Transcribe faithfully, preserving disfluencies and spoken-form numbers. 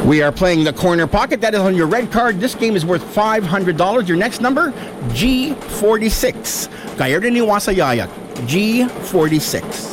We are playing the Corner Pocket. That is on your red card. This game is worth five hundred dollars. Your next number, G forty-six. Kaya rin ni Wasayayak, G forty-six.